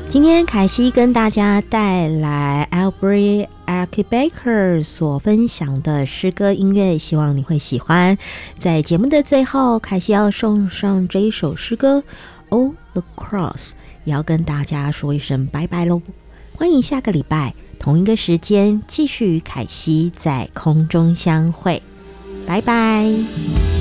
今天凯西跟大家带来 Aubrey Baker 所分享的诗歌音乐，希望你会喜欢。在节目的最后，凯西要送上这一首诗歌 All the Cross， 也要跟大家说一声拜拜咯。欢迎下个礼拜同一个时间继续与凯西在空中相会，拜拜。